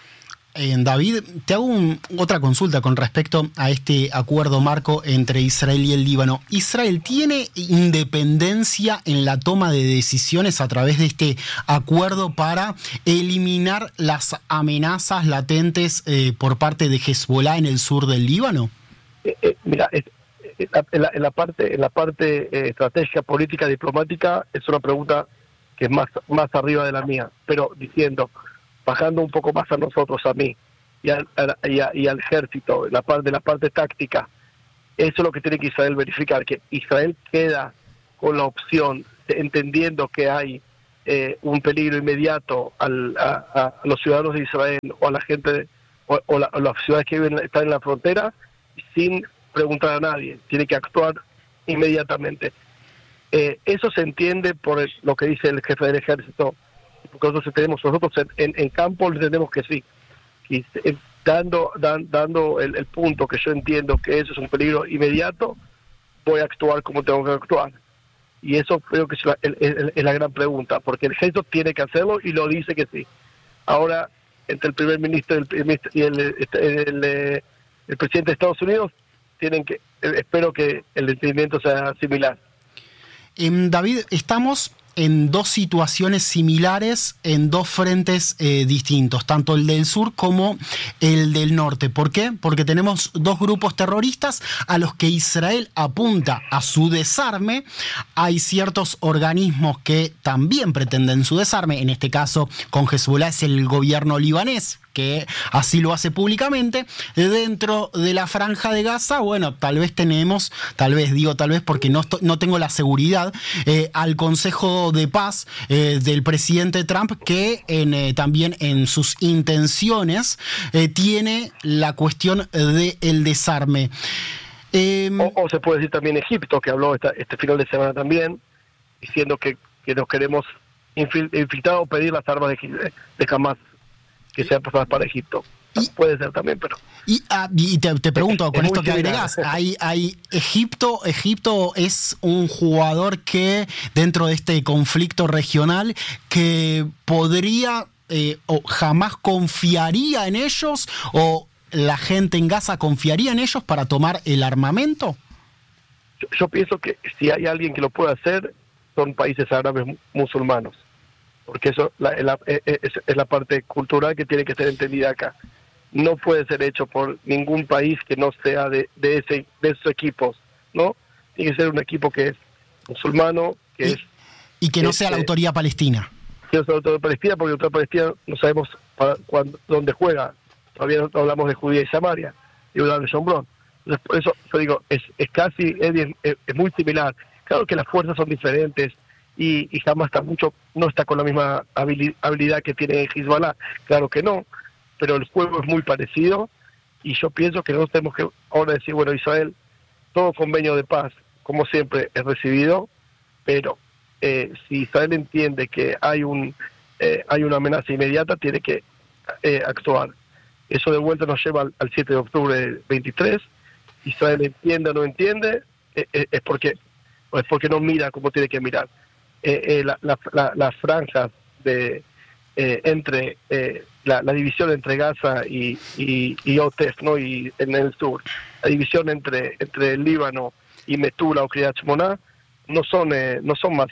David, te hago otra consulta con respecto a este acuerdo marco entre Israel y el Líbano. ¿Israel tiene independencia en la toma de decisiones a través de este acuerdo para eliminar las amenazas latentes por parte de Hezbollah en el sur del Líbano? Mira, en la parte estratégica, política, diplomática, es una pregunta que es más arriba de la mía, pero bajando un poco más a nosotros, a mí y al ejército, la parte táctica, eso es lo que tiene que Israel verificar, que Israel queda con la opción, entendiendo que hay un peligro inmediato a los ciudadanos de Israel o a la gente o las ciudades que están en la frontera, sin preguntar a nadie, tiene que actuar inmediatamente. Eso se entiende por lo que dice el jefe del ejército, porque nosotros en campo entendemos que sí, y dando el punto que yo entiendo que eso es un peligro inmediato, voy a actuar como tengo que actuar. Y eso creo que es la gran pregunta, porque el ejército tiene que hacerlo y lo dice que sí. Ahora, entre el primer ministro y el presidente de Estados Unidos, espero que el entendimiento sea similar. David, estamos en dos situaciones similares, en dos frentes distintos, tanto el del sur como el del norte. ¿Por qué? Porque tenemos dos grupos terroristas a los que Israel apunta a su desarme. Hay ciertos organismos que también pretenden su desarme, en este caso con Hezbollah es el gobierno libanés, que así lo hace públicamente. Dentro de la franja de Gaza, bueno, tal vez porque no tengo la seguridad, al Consejo de Paz del presidente Trump, que también en sus intenciones tiene la cuestión del desarme. O se puede decir también Egipto, que habló este final de semana también, diciendo que nos queremos infiltrar o pedir las armas de Hamas que sean pasadas para Egipto. Puede ser también, pero... Y te pregunto, con esto que agregás, Egipto es un jugador que dentro de este conflicto regional que podría o jamás confiaría en ellos, o la gente en Gaza confiaría en ellos para tomar el armamento. Yo pienso que si hay alguien que lo puede hacer, son países árabes musulmanos, porque eso es la parte cultural que tiene que ser entendida acá. No puede ser hecho por ningún país que no sea de esos equipos, ¿no? Tiene que ser un equipo que es musulmano, y que no sea la autoridad palestina. Que no sea la autoridad palestina, porque la autoridad palestina no sabemos dónde juega. Todavía no hablamos de Judía y Samaria, y hablamos de Shomron. Entonces, por eso yo digo, es muy similar. Claro que las fuerzas son diferentes, y Hamas no está con la misma habilidad que tiene Hezbollah, claro que no, pero el juego es muy parecido, y yo pienso que nosotros tenemos que ahora decir, bueno, Israel, todo convenio de paz, como siempre, es recibido, pero si Israel entiende que hay una amenaza inmediata, tiene que actuar. Eso de vuelta nos lleva al 7 de octubre del 23, Israel entiende o no entiende, es porque no mira como tiene que mirar. Las franjas entre la división entre Gaza y Otef, ¿no? Y en el sur, la división entre el Líbano y Metula o Kriyat Shmona no son más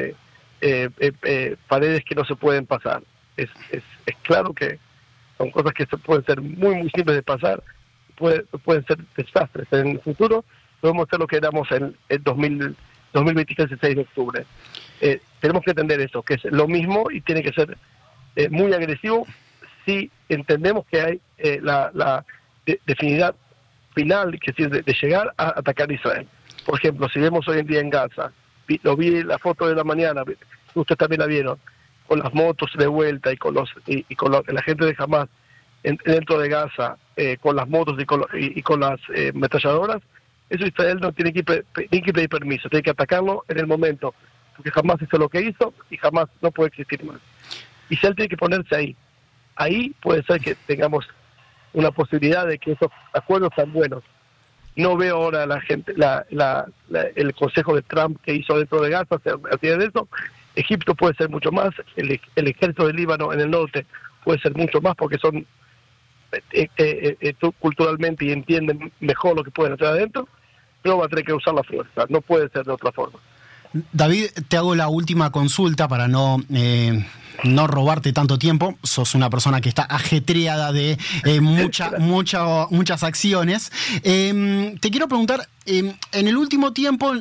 paredes que no se pueden pasar. Es claro que son cosas que pueden ser muy muy simples de pasar, pueden ser desastres en el futuro. Podemos hacer lo que éramos en el 2023, el 6 de octubre. Tenemos que entender eso, que es lo mismo, y tiene que ser muy agresivo si entendemos que hay la definición final, que es de llegar a atacar a Israel. Por ejemplo, si vemos hoy en día en Gaza, lo vi la foto de la mañana, ustedes también la vieron, con las motos de vuelta y con la gente de Hamas dentro de Gaza, con las motos y con las ametralladoras. Eso Israel no tiene que pedir permiso, tiene que atacarlo en el momento, porque Hamas hizo lo que hizo y Hamas no puede existir más. Israel tiene que ponerse ahí. Ahí puede ser que tengamos una posibilidad de que esos acuerdos sean buenos. No veo ahora la gente, el consejo de Trump que hizo dentro de Gaza, de eso. Egipto puede ser mucho más, el ejército del Líbano en el norte puede ser mucho más, porque son culturalmente y entienden mejor lo que pueden hacer adentro, pero va a tener que usar la fuerza, no puede ser de otra forma. David, te hago la última consulta para no robarte tanto tiempo. Sos una persona que está ajetreada de muchas acciones. Te quiero preguntar, en el último tiempo,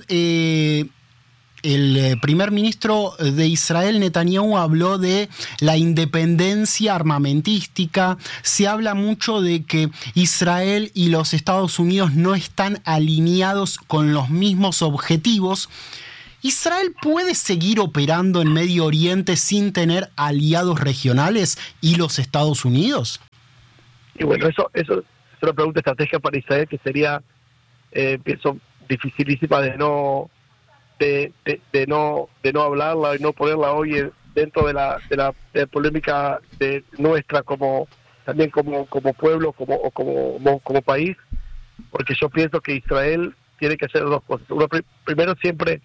el primer ministro de Israel, Netanyahu, habló de la independencia armamentística. Se habla mucho de que Israel y los Estados Unidos no están alineados con los mismos objetivos. ¿Israel puede seguir operando en Medio Oriente sin tener aliados regionales y los Estados Unidos? Y bueno, eso es una pregunta estratégica para Israel que sería, pienso, dificilísima de no hablarla y no ponerla hoy dentro de la polémica de nuestra también como pueblo, como país, porque yo pienso que Israel tiene que hacer dos cosas. Primero, siempre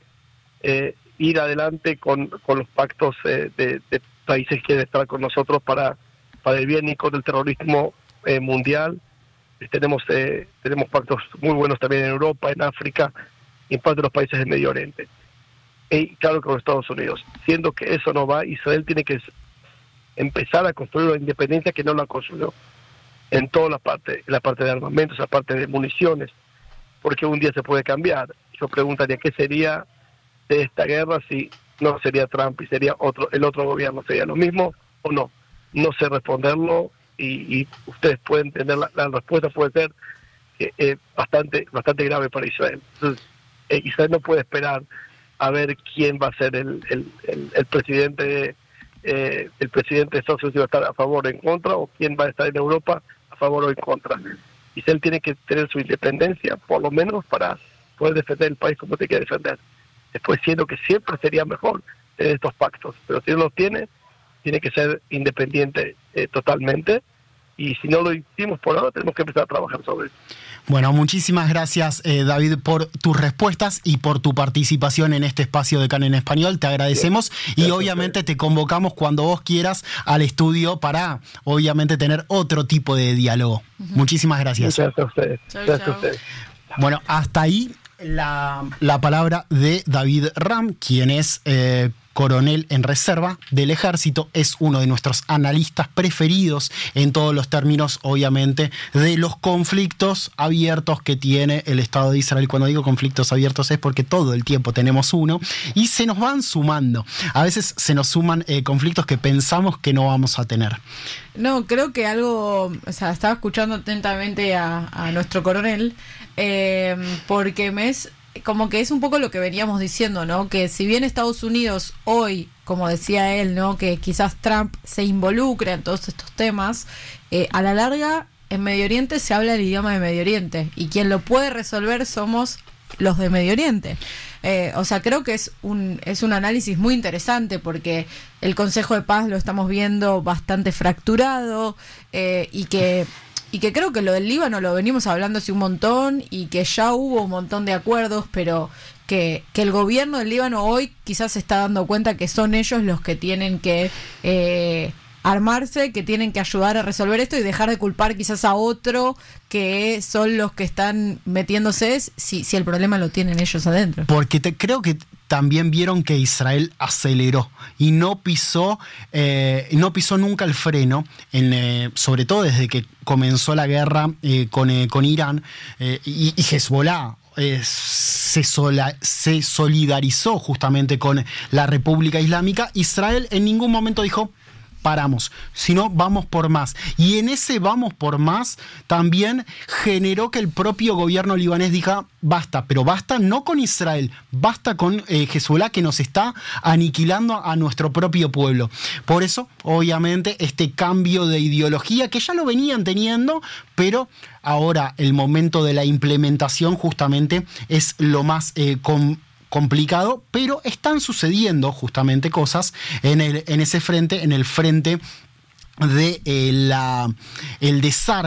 ir adelante con los pactos de países que quieren estar con nosotros para el bien y con el terrorismo mundial. Tenemos pactos muy buenos también en Europa, en África y en parte de los países del Medio Oriente. Y claro, con Estados Unidos. Siendo que eso no va, Israel tiene que empezar a construir una independencia que no la construyó en toda la parte de armamentos, la parte de municiones, porque un día se puede cambiar. Yo preguntaría qué sería de esta guerra si no sería Trump y sería el otro gobierno, ¿sería lo mismo o no? No sé responderlo y ustedes pueden entender, la respuesta puede ser bastante grave para Israel. Entonces, Israel no puede esperar a ver quién va a ser el presidente de Estados Unidos, va a estar a favor o en contra, o quién va a estar en Europa a favor o en contra. Israel tiene que tener su independencia, por lo menos para poder defender el país como te quiere defender. Después, siendo que siempre sería mejor tener estos pactos, pero si no los tiene que ser independiente totalmente, y si no lo hicimos por ahora, tenemos que empezar a trabajar sobre eso. Bueno, muchísimas gracias, David, por tus respuestas y por tu participación en este espacio de CAN en Español. Te agradecemos y obviamente te convocamos cuando vos quieras al estudio para, obviamente, tener otro tipo de diálogo. Muchísimas gracias. Muchas gracias a ustedes. Gracias a ustedes. Bueno, hasta ahí la palabra de David Ram, quien es coronel en reserva del ejército, es uno de nuestros analistas preferidos en todos los términos, obviamente, de los conflictos abiertos que tiene el Estado de Israel. Cuando digo conflictos abiertos es porque todo el tiempo tenemos uno y se nos van sumando. A veces se nos suman conflictos que pensamos que no vamos a tener. No, creo que estaba escuchando atentamente a nuestro coronel, porque como que es un poco lo que veníamos diciendo, ¿no? Que si bien Estados Unidos hoy, como decía él, ¿no? Que quizás Trump se involucre en todos estos temas, a la larga en Medio Oriente se habla el idioma de Medio Oriente y quien lo puede resolver somos los de Medio Oriente. Creo que es un análisis muy interesante porque el Consejo de Paz lo estamos viendo bastante fracturado y que creo que lo del Líbano lo venimos hablando hace un montón y que ya hubo un montón de acuerdos, pero que el gobierno del Líbano hoy quizás se está dando cuenta que son ellos los que tienen que armarse, que tienen que ayudar a resolver esto y dejar de culpar quizás a otro que son los que están metiéndose si el problema lo tienen ellos adentro. Porque creo que también vieron que Israel aceleró y no pisó nunca el freno, sobre todo desde que comenzó la guerra con Irán y Hezbollah. Se solidarizó justamente con la República Islámica. Israel en ningún momento dijo paramos, sino vamos por más. Y en ese vamos por más también generó que el propio gobierno libanés diga basta, pero basta no con Israel, basta con Hezbollah que nos está aniquilando a nuestro propio pueblo. Por eso, obviamente, este cambio de ideología que ya lo venían teniendo, pero ahora el momento de la implementación justamente es lo más complicado, pero están sucediendo justamente cosas en ese frente, en el frente de el desarme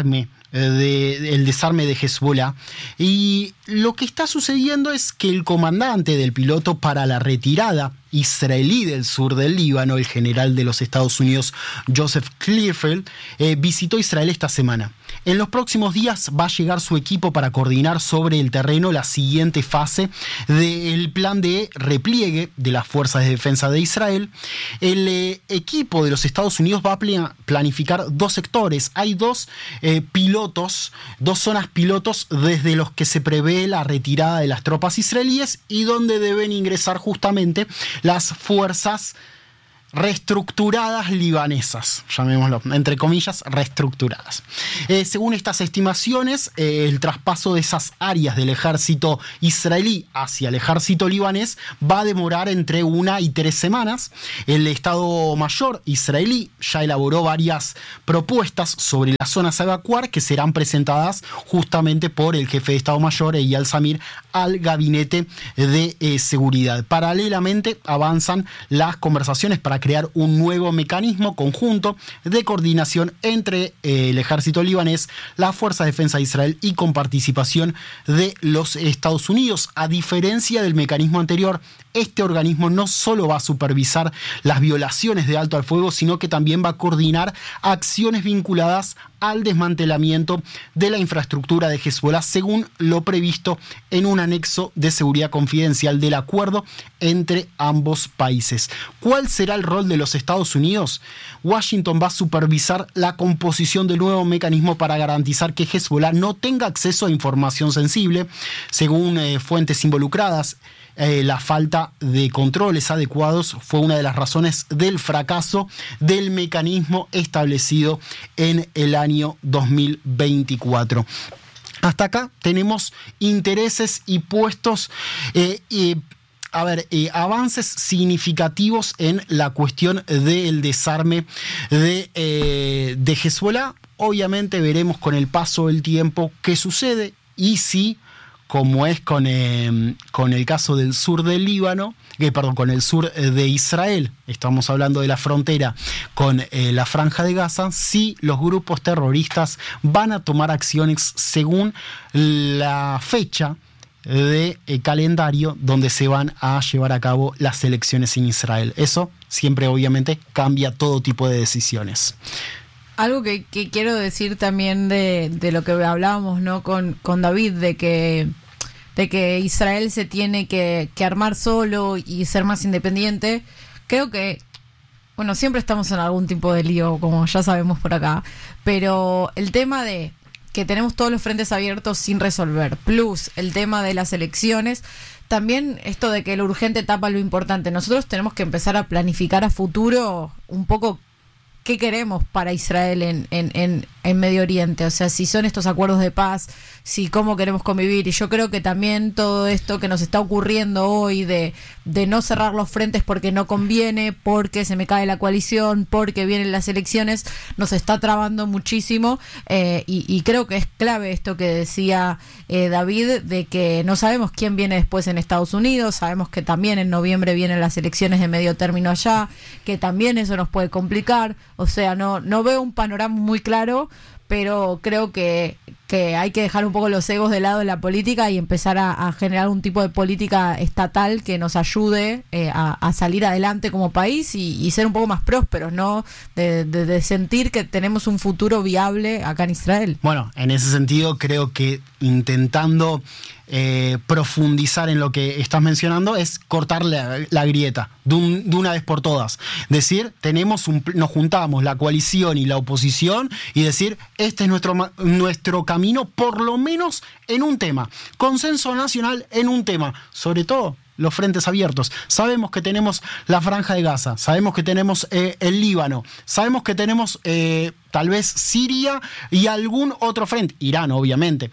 del desarme de Hezbollah. Y lo que está sucediendo es que el comandante del piloto para la retirada israelí del sur del Líbano, el general de los Estados Unidos Joseph Clearfield, visitó Israel esta semana. En los próximos días va a llegar su equipo para coordinar sobre el terreno la siguiente fase del plan de repliegue de las fuerzas de defensa de Israel. El equipo de los Estados Unidos va a planificar 2 sectores. Hay 2 pilotos, 2 zonas pilotos desde los que se prevé la retirada de las tropas israelíes y donde deben ingresar justamente las fuerzas reestructuradas libanesas, llamémoslo, entre comillas, reestructuradas. Según estas estimaciones, el traspaso de esas áreas del ejército israelí hacia el ejército libanés va a demorar entre 1 y 3 semanas. El Estado Mayor israelí ya elaboró varias propuestas sobre las zonas a evacuar que serán presentadas justamente por el jefe de Estado Mayor, Eyal Zamir, al gabinete de seguridad. Paralelamente avanzan las conversaciones para crear un nuevo mecanismo conjunto de coordinación entre el ejército libanés, las fuerzas de defensa de Israel y con participación de los Estados Unidos. A diferencia del mecanismo anterior, este organismo no solo va a supervisar las violaciones de alto al fuego, sino que también va a coordinar acciones vinculadas al desmantelamiento de la infraestructura de Hezbollah, según lo previsto en un anexo de seguridad confidencial del acuerdo entre ambos países. ¿Cuál será el rol de los Estados Unidos? Washington va a supervisar la composición del nuevo mecanismo para garantizar que Hezbollah no tenga acceso a información sensible. Según fuentes involucradas, la falta de controles adecuados fue una de las razones del fracaso del mecanismo establecido en el año 2024. Hasta acá tenemos intereses y puestos avances significativos en la cuestión del desarme de Hezbollah. Obviamente veremos con el paso del tiempo qué sucede y si, como es con el caso del sur del Líbano, con el sur de Israel, estamos hablando de la frontera con la Franja de Gaza, si los grupos terroristas van a tomar acciones según la fecha de calendario donde se van a llevar a cabo las elecciones en Israel. Eso siempre obviamente cambia todo tipo de decisiones. Algo que quiero decir también de lo que hablábamos, ¿no? con David, de que Israel se tiene que armar solo y ser más independiente. Creo que, bueno, siempre estamos en algún tipo de lío, como ya sabemos por acá, pero el tema de que tenemos todos los frentes abiertos sin resolver, plus el tema de las elecciones, también esto de que lo urgente tapa lo importante. Nosotros tenemos que empezar a planificar a futuro un poco qué queremos para Israel en Medio Oriente, o sea, si son estos acuerdos de paz, si cómo queremos convivir. Y yo creo que también todo esto que nos está ocurriendo hoy de no cerrar los frentes porque no conviene, porque se me cae la coalición, porque vienen las elecciones, nos está trabando muchísimo, y creo que es clave esto que decía David, de que no sabemos quién viene después en Estados Unidos. Sabemos que también en noviembre vienen las elecciones de medio término allá, que también eso nos puede complicar. O sea, no veo un panorama muy claro, pero creo que hay que dejar un poco los egos de lado en la política y empezar a generar un tipo de política estatal que nos ayude a salir adelante como país y ser un poco más prósperos, ¿no? De sentir que tenemos un futuro viable acá en Israel. Bueno, en ese sentido creo que intentando profundizar en lo que estás mencionando es cortar la grieta de una vez por todas. Decir, nos juntamos la coalición y la oposición y decir, este es nuestro camino, por lo menos en un tema. Consenso nacional en un tema, sobre todo los frentes abiertos. Sabemos que tenemos la Franja de Gaza, sabemos que tenemos el Líbano, sabemos que tenemos tal vez Siria y algún otro frente, Irán obviamente,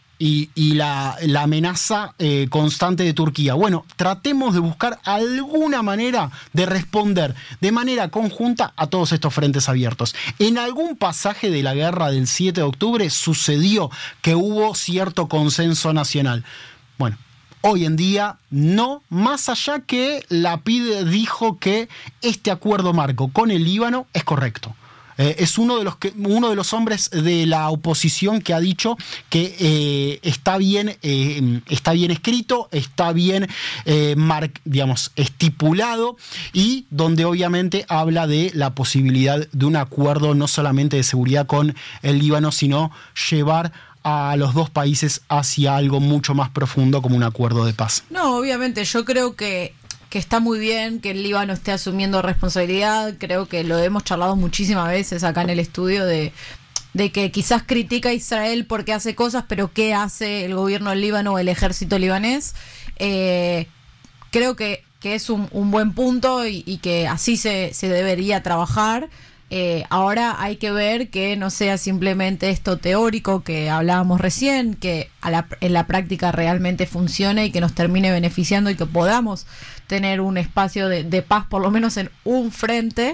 y la amenaza constante de Turquía. Bueno, tratemos de buscar alguna manera de responder de manera conjunta a todos estos frentes abiertos. En algún pasaje de la guerra del 7 de octubre sucedió que hubo cierto consenso nacional. Bueno, hoy en día no, más allá que la PIDE dijo que este acuerdo marco con el Líbano es correcto. Es uno de los hombres de la oposición que ha dicho que está bien escrito, está bien estipulado, y donde obviamente habla de la posibilidad de un acuerdo no solamente de seguridad con el Líbano, sino llevar a los dos países hacia algo mucho más profundo como un acuerdo de paz. No, obviamente, yo creo que está muy bien que el Líbano esté asumiendo responsabilidad. Creo que lo hemos charlado muchísimas veces acá en el estudio de que quizás critica a Israel porque hace cosas, pero ¿qué hace el gobierno del Líbano o el ejército libanés? Creo que es un buen punto y que así se debería trabajar. Ahora hay que ver que no sea simplemente esto teórico que hablábamos recién, que en la práctica realmente funcione y que nos termine beneficiando y que podamos tener un espacio de paz, por lo menos en un frente.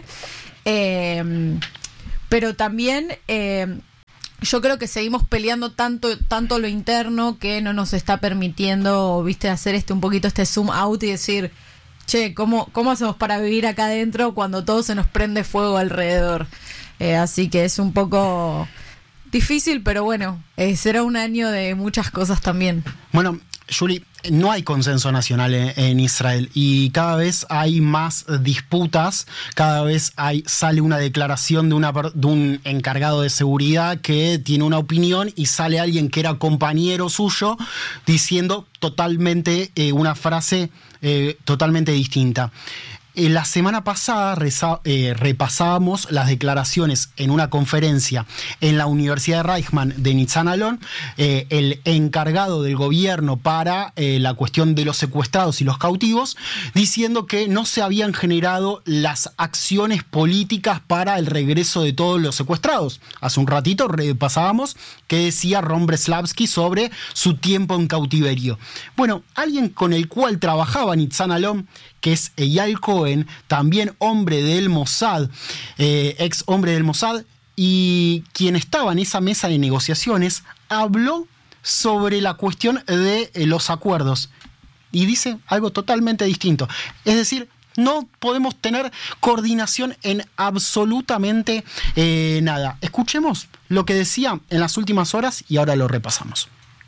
Pero también yo creo que seguimos peleando tanto lo interno que no nos está permitiendo, hacer un poquito este zoom out y decir, che, ¿cómo hacemos para vivir acá adentro cuando todo se nos prende fuego alrededor? Así que es un poco difícil, pero bueno, será un año de muchas cosas también. Bueno, Juli, no hay consenso nacional en Israel y cada vez hay más disputas, cada vez sale una declaración de un encargado de seguridad que tiene una opinión y sale alguien que era compañero suyo diciendo totalmente una frase totalmente distinta. La semana pasada repasábamos las declaraciones en una conferencia en la Universidad de Reichman de Nitzan Alon, el encargado del gobierno para la cuestión de los secuestrados y los cautivos, diciendo que no se habían generado las acciones políticas para el regreso de todos los secuestrados. Hace un ratito repasábamos que decía Ron Breslavsky sobre su tiempo en cautiverio. Bueno, alguien con el cual trabajaba Nitzan Alon, que es Eyal Cohen, también hombre del Mossad, ex hombre del Mossad, y quien estaba en esa mesa de negociaciones, habló sobre la cuestión de los acuerdos y dice algo totalmente distinto. Es decir, no podemos tener coordinación en absolutamente nada. Escuchemos lo que decía en las últimas horas y ahora lo repasamos.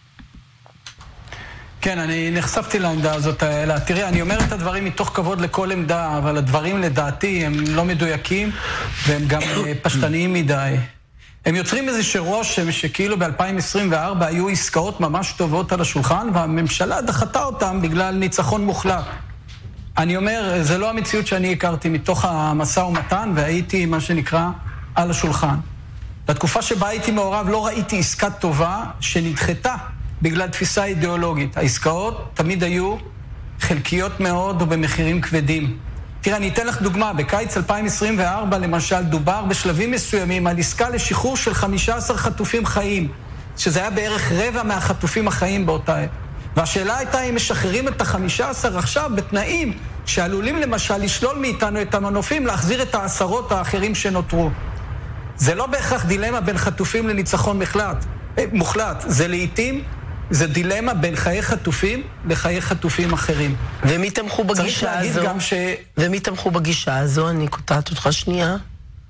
כן, אני נחשפתי לעמדה הזאת. תראה, אני אומר את הדברים מתוך כבוד לכל עמדה, אבל הדברים לדעתי הם לא מדויקים, והם גם פשטניים מדי. הם יוצרים איזשהו רושם שכאילו ב-2024 היו עסקאות ממש טובות על השולחן, והממשלה דחתה אותם בגלל ניצחון מוחלט. אני אומר, זה לא המציאות שאני הכרתי מתוך המשא ומתן, והייתי, מה שנקרא, על השולחן. בתקופה שבה הייתי מעורב לא ראיתי עסקה טובה שנדחתה, בגלל תפיסה אידיאולוגית. העסקאות תמיד היו חלקיות מאוד או במחירים כבדים. תראה, אני אתן לך דוגמה. בקיץ 2024, למשל, דובר בשלבים מסוימים על עסקה לשחרור של 15 חטופים חיים, שזה היה בערך רבע מהחטופים החיים באותה עת. והשאלה הייתה אם משחררים את ה-15 עכשיו בתנאים שעלולים למשל לשלול מאיתנו את המנופים, להחזיר את העשרות האחרים שנותרו. זה לא בהכרח דילמה בין חטופים לניצחון מוחלט. זה לעתים זה דילמה בין חיי חטופים לחיי חטופים אחרים. ומי תמכו בגישה הזו? ומי תמכו בגישה הזו? אני קוטעת אותך שנייה.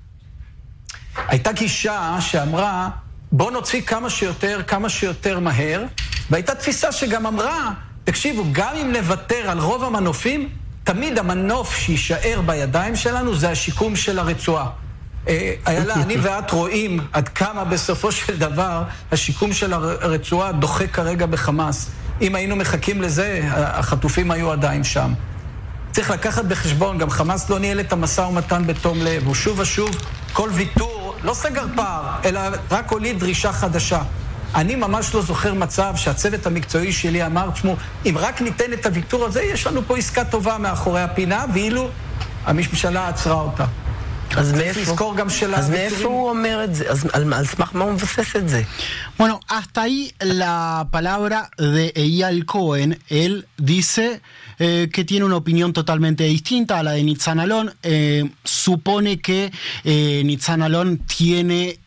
הייתה גישה שאמרה, בוא נוציא כמה שיותר מהר, והייתה תפיסה שגם אמרה, תקשיבו, גם אם נוותר על רוב המנופים, תמיד המנוף שישאר בידיים שלנו זה השיקום של הרצועה. איילה, אני ואת רואים עד כמה בסופו של דבר השיקום של הרצועה דוחה כרגע בחמאס. אם היינו מחכים לזה, החטופים היו עדיין שם. צריך לקחת בחשבון, גם חמאס לא ניהל את המשא ומתן בתום לב. הוא שוב ושוב, כל ויתור, לא סגר פער, אלא רק הוליד דרישה חדשה. אני ממש לא זוכר מצב שהצוות המקצועי שלי אמר, תשמעו, אם רק ניתן את הוויתור הזה, יש לנו פה עסקה טובה מאחורי הפינה, ואילו הממשלה עצרה אותה. אז מאיפה הוא אומר את זה? אז על סמך מה הוא מבסס את זה? Bueno, hasta ahí la palabra de Eyal Cohen. Él dice que tiene una opinión totalmente distinta a la de Nitzan Alon. Supone que Nitzan Alon tiene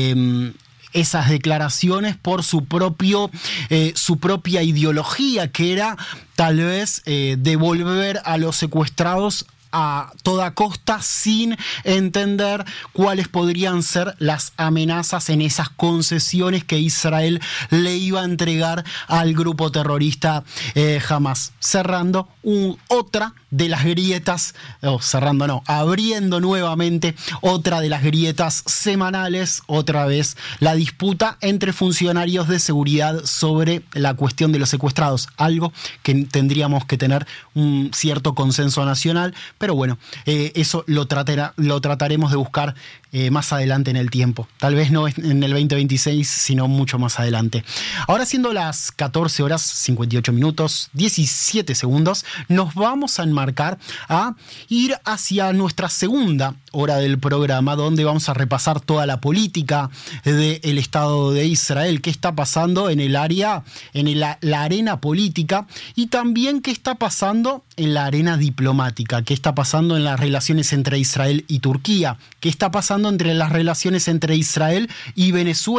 esas declaraciones por su propia ideología, que era tal vez devolver a los secuestrados a toda costa sin entender cuáles podrían ser las amenazas en esas concesiones que Israel le iba a entregar al grupo terrorista Hamas. Cerrando otra de las grietas, abriendo nuevamente otra de las grietas semanales, otra vez la disputa entre funcionarios de seguridad sobre la cuestión de los secuestrados, algo que tendríamos que tener un cierto consenso nacional, pero bueno, eso lo trataremos de buscar más adelante en el tiempo, tal vez no en el 2026, sino mucho más adelante. Ahora, siendo las 14 horas 58 minutos 17 segundos, nos vamos a enmarcar a ir hacia nuestra segunda hora del programa, donde vamos a repasar toda la política del Estado de Israel, qué está pasando en el área, la arena política, y también qué está pasando en la arena diplomática, qué está pasando en las relaciones entre Israel y Turquía, qué está pasando entre las relaciones entre Israel y Venezuela,